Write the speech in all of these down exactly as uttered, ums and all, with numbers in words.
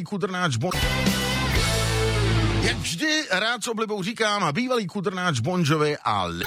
kudrnáč Bon... Jak vždy rád s oblibou říkám, bývalý kudrnáč Bon Jovi a... Li...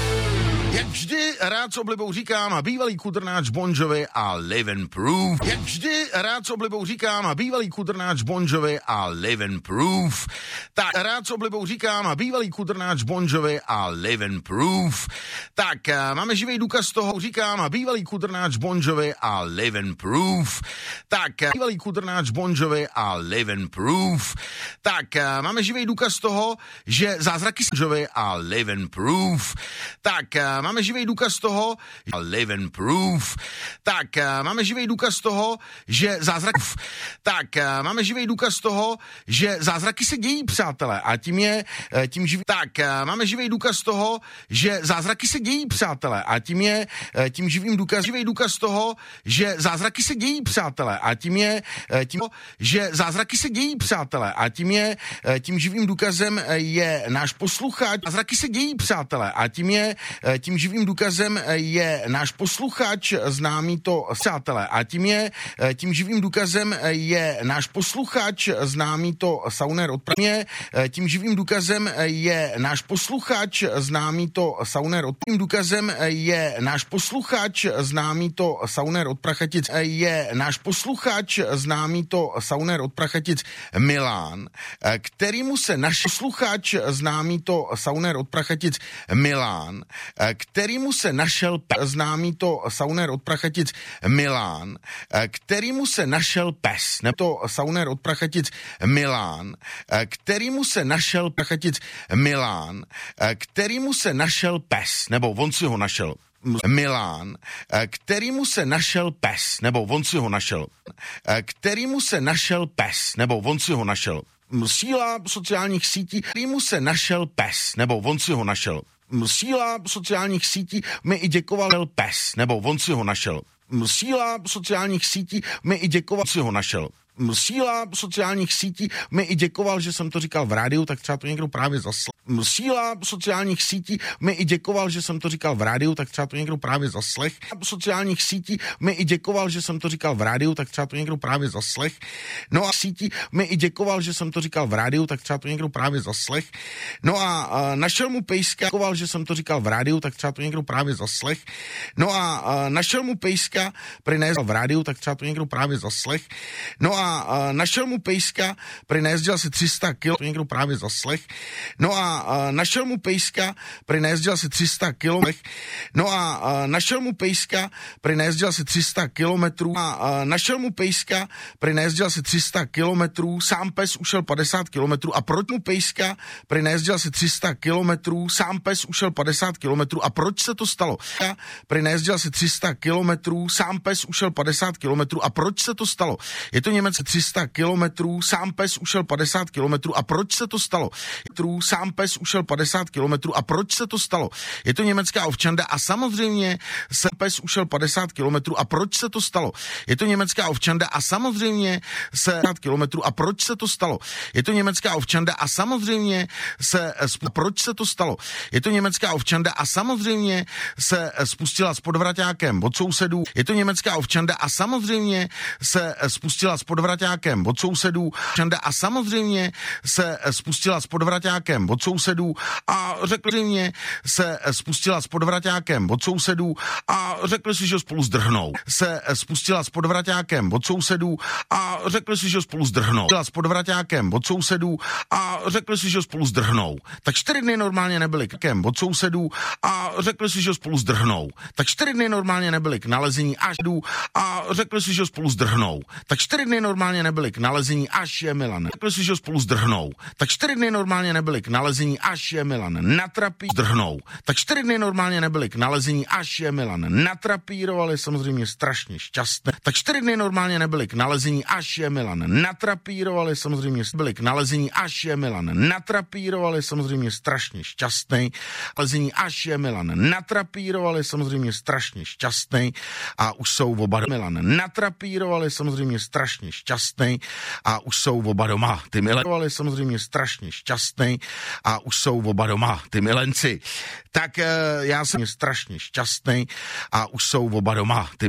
Jak vždy rád s oblibou říkám, bývalý kudrnáč Bon Jovi a Living Proof. Jak vždy rád s oblibou říkám, bývalý kudrnáč Bon Jovi a Living Proof. Tak rád s oblibou říkám, bývalý kudrnáč Bon Jovi a Living Proof. Tak máme živý důkaz toho, říkám, bývalý kudrnáč Bon Jovi a Living Proof. Tak bývalý kudrnáč Bon Jovi a Living Proof. Tak máme živý důkaz toho, že zázraky Bon Jovi a Living Proof. Tak máme živý důkaz toho, že Living Proof. Tak máme živý důkaz toho, že zázrak... Tak máme živý důkaz toho, že zázraky se dějí, přátelé. A tím je, tím živý... Tak máme živý důkaz toho, že zázraky se dějí, přátelé. A tím je, tím živým důkaz... Živý důkaz toho, že zázraky se dějí, přátelé. A tím je, tím, že zázraky se dějí, přátelé. A tím je, tím živým důkazem je náš posluchač. Zázraky se dějí, přátelé. A tím je, tím živým důkazem je náš posluchač, známý to přátelé. A tím je, tím živým důkazem je náš posluchač, známý to Sauner od Prahy. Tím živým důkazem je náš posluchač, známý to Sauner od Prahy. Důkazem je náš posluchač, známý to Sauner od Prachatic. Je náš posluchač, známý to Sauner od Prachatic Milan, kterýmu se náš posluchač, známý to Sauner od Prachatic Milan, kterýmu se našel známý to Sauner od Prachatic Milan, kterýmu se našel pes, nebo to Sauner od Prachatic Milan, kterýmu se našel Prachatic Milan, kterýmu se našel pes, nebo on si ho našel. Milan, kterýmu se našel pes, nebo on si ho našel. Kterýmu se našel pes, nebo on si ho našel. Síla sociálních sítí, kterýmu se našel pes, nebo on si ho našel. Síla sociálních sítí mi i děkoval pes, nebo on si ho našel. Síla sociálních sítí mi i děkoval, si ho našel. Síla sociálních sítí mi i děkoval, že jsem to říkal v rádiu, tak třeba to někdo právě zaslech. Síla sociálních sítí mi i děkoval, že jsem to říkal v rádiu, tak třeba to někdo právě zaslech. Sociálních sítí mi i děkoval, že jsem to říkal v rádiu, tak třeba to někdo právě zaslech. No a sítí mi i děkoval, že jsem to říkal v rádiu, tak třeba to někdo právě zaslech. No a, a našel mu pejska, děkoval, že jsem to říkal v rádiu, tak třeba to někdo právě zaslech. No a, a našel mu pejska, přinesl v rádiu, tak třeba to někdo právě zaslech. No a a našel mu pejska, prý nejezdil asi tři sta kilo, to někdo právě zaslech. No a, a našel mu pejska, prý nejezdil asi tři sta kilometrů. No a, a našel mu pejska, prý nejezdil asi tři sta kilometrů. A, a našel mu pejska, prý nejezdil asi tři sta kilometrů. Sám pes ušel padesát kilometrů. A proč mu pejska, prý nejezdil asi tři sta kilometrů. Sám pes ušel padesát kilometrů. A proč se to stalo? Prý nejezdil asi tři sta kilometrů. Sám pes ušel padesát kilometrů. A proč se to stalo? Je to Němec tři sta kilometrů, sám pes ušel padesát kilometrů. A proč se to stalo? Sám pes ušel padesát kilometrů. A proč se to stalo? Je to německá ovčanda a samozřejmě se pes ušel padesát kilometrů. A proč se to stalo? Je to německá ovčanda a samozřejmě se padesát kilometrů. A proč se to stalo? Je to německá ovčanda a samozřejmě se proč se to stalo? Je to německá ovčanda a samozřejmě se spustila s podvraťákem od sousedů. Je to německá ovčanda a samozřejmě se spustila s podvraťákem od sousedů. Ovčanda a samozřejmě se spustila s podvraťákem od sousedů a řekli mě se spustila s podvraťákem od sousedů a řekli si, že spolu zdrhnou. Se spustila s podvraťákem od sousedů a řekli si, že spolu zdrhnou. S podvraťákem od sousedů a řekli si, že spolu zdrhnou. Tak čtyři dny normálně nebyli kem od sousedů a řekli si, že spolu zdrhnou. Tak čtyři dny normálně nebyli k nalezení až jdu a řekli si, že spolu zdrhnou. Tak čtyři dny normálně nebyli k nalezení až je Milan. Řekli si, že spolu zdrhnou. Tak čtyři dny normálně nebyli k nalezení až je Milan. Natrapí zdrhnou. Tak čtyři dny normálně nebyli k nalezení až je Milan. Natrapírovali samozřejmě strašně šťastné. Tak čtyři dny normálně nebyli k nalezení až je Milan. Natrapírovali samozřejmě byli k nalezení až je Milan. Natrapírovali samozřejmě strašně šťastný. Nalezení až je Milan. Natrapírovali samozřejmě strašně šťastný a už jsou oba Milan. Natrapírovali samozřejmě strašně šťastný a už jsou oba doma. Ty milenci samozřejmě strašně šťastný a už jsou oba doma. Ty milenci. Tak já jsem strašně šťastný a už jsou oba doma. Ty